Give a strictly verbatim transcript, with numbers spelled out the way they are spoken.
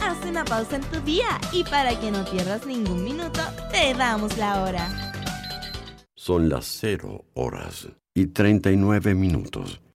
haz una pausa en tu día y para que no pierdas ningún minuto, te damos la hora. Son las cero horas y treinta y nueve minutos.